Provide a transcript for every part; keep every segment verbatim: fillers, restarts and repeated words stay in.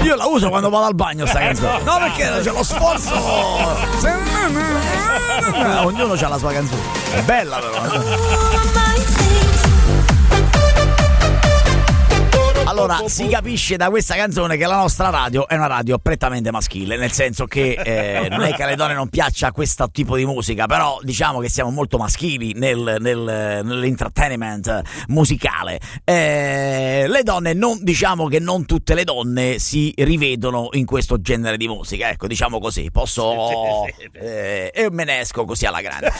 Io la uso quando vado al bagno sta canzone. No, perché c'è lo sforzo. Ognuno c'ha la sua canzone. È bella però. Allora, si capisce da questa canzone che la nostra radio è una radio prettamente maschile, nel senso che eh, non è che alle donne non piaccia questo tipo di musica, però diciamo che siamo molto maschili nel, nel, nell'entertainment musicale. Eh, le donne, non diciamo che non tutte le donne si rivedono in questo genere di musica, ecco, diciamo così, posso... Eh, e me ne esco così alla grande.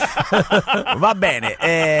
Va bene,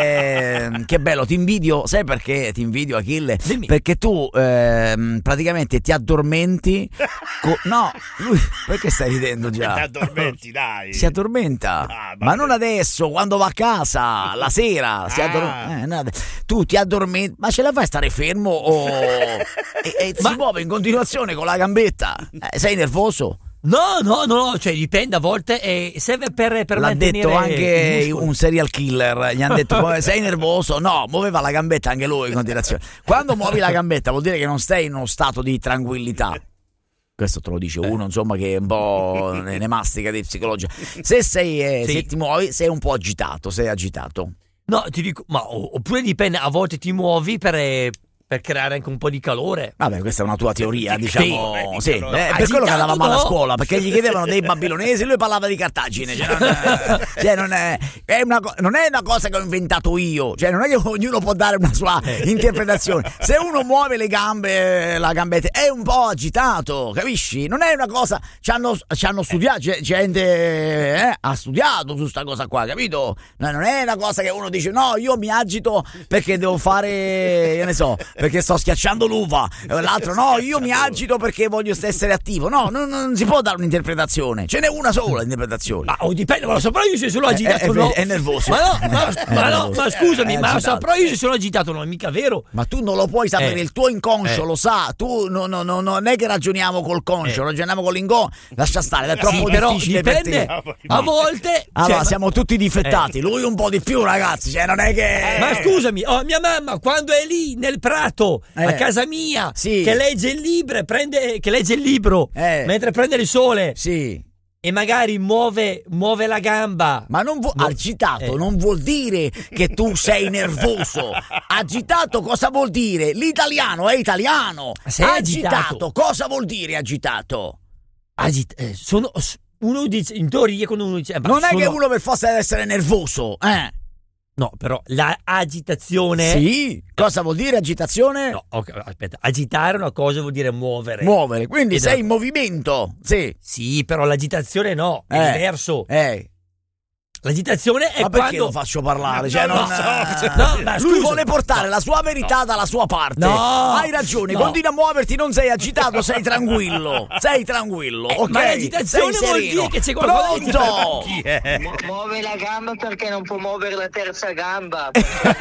eh, che bello, ti invidio, sai perché ti invidio, Achille? Dimmi. Perché tu... Ehm, praticamente ti addormenti co- no, lui, perché stai ridendo già? Ti addormenti, dai. Si addormenta, Ah, ma non adesso, quando va a casa la sera si Ah. addor- eh, no, tu ti addormenti, ma ce la fai a stare fermo o e, e Ma- si muove in continuazione con la gambetta? Eh, sei nervoso? No, no, no, cioè dipende, a volte eh, serve per, per L'ha mantenere detto anche il muscolo. un serial killer, gli hanno detto sei nervoso? No, muoveva la gambetta anche lui in continuazione. Quando muovi la gambetta vuol dire che non stai in uno stato di tranquillità. Questo te lo dice uno, insomma, che è un po' ne mastica di psicologia. Se sei eh, Sì. se ti muovi, sei un po' agitato, sei agitato. No, ti dico, ma o- oppure dipende, a volte ti muovi per, eh, per creare anche un po' di calore. Vabbè, questa è una tua teoria, diciamo. Sì, Sì, no. eh, per quello che andava male a no. scuola, perché gli chiedevano dei babilonesi, lui parlava di Cartagine. Cioè, non, è, cioè, non, è, è una, co- non è una cosa che ho inventato io, cioè non è che ognuno può dare una sua interpretazione. Se uno muove le gambe, la gambetta, è un po' agitato, capisci? Non è una cosa. Ci hanno, ci hanno studiato, c'è gente eh, ha studiato su sta cosa qua, capito? No, non è una cosa che uno dice, no, io mi agito perché devo fare, io ne so, perché sto schiacciando l'uva, e l'altro no, io mi agito perché voglio essere attivo. No, non, non si può dare un'interpretazione, ce n'è una sola interpretazione. Ma oh, dipende, ma lo saprò io se sono È- agitato è- o no. è nervoso. Ma no, ma, È ma no, nervoso. ma scusami, È ma lo agitato. saprò io se sono agitato, non è mica vero. Ma tu non lo puoi sapere, Eh. il tuo inconscio Eh. lo sa, tu no, no, no, non è che ragioniamo col conscio, Eh. ragioniamo con l'inconscio, lascia stare, è troppo Sì, però difficile per dipende, te. a volte... Allora, cioè, siamo tutti difettati, lui un po' di più, ragazzi, cioè non è che... Ma scusami, oh, mia mamma quando è lì nel prato Eh. a casa mia Sì. che legge il libro, prende, che legge il libro Eh. mentre prende il sole Sì, e magari muove, muove la gamba. ma non vu- No. agitato Eh. non vuol dire che tu sei nervoso. Agitato cosa vuol dire? L'italiano è italiano. Sei agitato. agitato cosa vuol dire agitato? Agit- eh, sono, uno dice, in teoria quando uno dice... eh, ma Non è sono- che uno per forza deve essere nervoso, eh? No, però la agitazione... Sì, cosa vuol dire agitazione? No, ok, aspetta, agitare una cosa vuol dire muovere. Muovere, quindi Ed- sei in movimento. Sì. Sì, però l'agitazione no, è Eh. diverso. Eh. L'agitazione è Ma perché quando... lo faccio parlare? Cioè, Non non, lo so. eh, No, ma lui scusa. vuole portare la sua verità dalla sua parte. No. Hai ragione, No. continua a muoverti, non sei agitato, sei tranquillo. Sei tranquillo, Eh, ok? ma l'agitazione Sei vuol sereno. dire che c'è qualcosa di- Pronto? Chi è? Mu- muove la gamba perché non può muovere la terza gamba.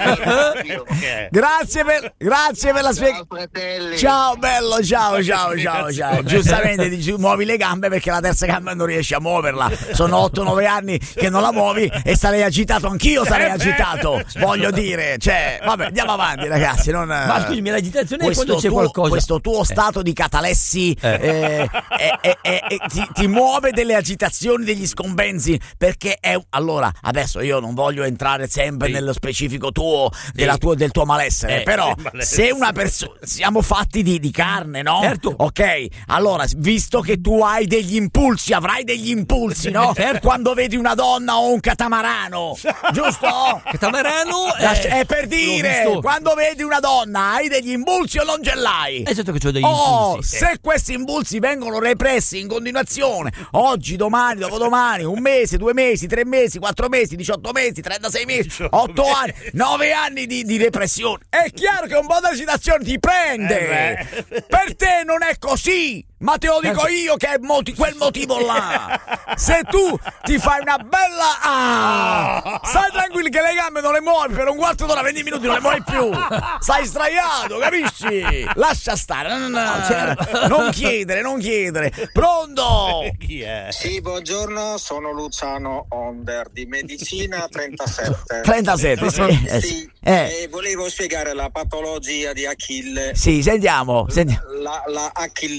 Ok. Grazie per, grazie per la Ciao spiegazione. fratelli. Ciao bello, ciao ciao ciao ciao. Giustamente dici muovi le gambe perché la terza gamba non riesci a muoverla. Sono otto nove anni che non la muovi e sarei agitato, anch'io sarei agitato. Voglio dire, cioè, vabbè, andiamo avanti ragazzi, non Ma scusami, l'agitazione è questo quando c'è tuo, qualcosa... questo tuo stato di catalessi eh, eh, eh, eh, eh, ti, ti muove delle agitazioni, degli scompensi, perché è allora adesso io non voglio entrare sempre Sì. nello specifico tuo, della tua, del tuo malessere, Eh, però il malessere. se una persona siamo fatti di, di carne, no? Certo. Ok, allora visto che tu hai degli impulsi, avrai degli impulsi, no? Certo. Quando vedi una donna o un catamarano, giusto? Catamarano Lascia- eh, è per l'ho dire, visto. quando vedi una donna hai degli impulsi o non ce l'hai? È certo che c'ho degli Oh, impulsi. se questi impulsi vengono repressi in continuazione, oggi, domani, dopodomani, un mese, due mesi, tre mesi, quattro mesi, diciotto mesi, trentasei mesi, otto anni, nove anni di, di repressione, è chiaro che un po' di agitazione ti prende. Eh Per te non è così, ma te lo dico io che è moti- quel motivo là. Se tu ti fai una bella ah, stai tranquilli che le gambe non le muovi per un quarto d'ora, venti minuti non le muovi più, stai sdraiato, capisci? Lascia stare, non, non chiedere, non chiedere. Pronto? Chi è? Sì, buongiorno, sono Luciano Onder di Medicina trentasette. trentasette, sì. Eh, sì. Sì, Eh, e volevo spiegare la patologia di Achille, sì, sentiamo, sentiamo. la, la achillite.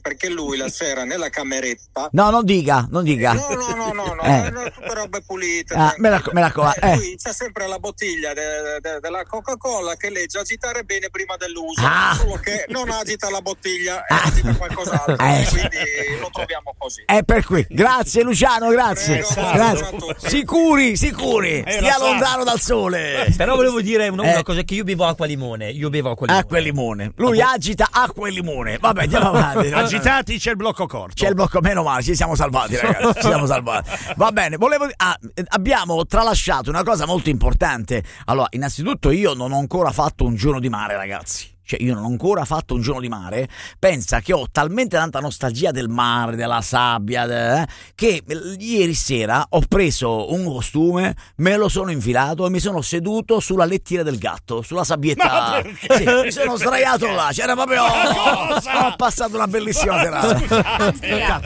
perché lui la sera nella cameretta. No, non dica, non dica. No, no, no, no, no, Eh. no, tutte robe pulite. Ah, me la- me la co- Eh, eh. Lui c'ha sempre la bottiglia de- de- della Coca-Cola che legge agitare bene prima dell'uso, Ah. solo che non agita la bottiglia e Ah. agita qualcos'altro, Eh. e quindi lo troviamo così. È per qui. Grazie Luciano, grazie. Prego, grazie. ciao a tutti. Sicuri, sicuri. Eh, Stia lo sa. lontano dal sole. Però volevo dire una, una Eh. cosa, che io bevo acqua e limone. Io bevo acqua e limone. Acqua e limone. Lui agita acqua e limone. Vabbè, andiamo avanti. Agitati, c'è il blocco corto. C'è il blocco, meno male, ci siamo salvati, ragazzi. Ci siamo salvati. Va bene, volevo. Ah, abbiamo tralasciato una cosa molto importante. Allora, innanzitutto, io non ho ancora fatto un giorno di mare, ragazzi. Cioè, io non ho ancora fatto un giorno di mare. Pensa che ho talmente tanta nostalgia del mare, della sabbia, eh, che ieri sera ho preso un costume, me lo sono infilato e mi sono seduto sulla lettiera del gatto, sulla sabbietta. Ma perché? Sì, mi sono sdraiato là. C'era proprio. Ma cosa? Ho passato una bellissima serata. Scusate.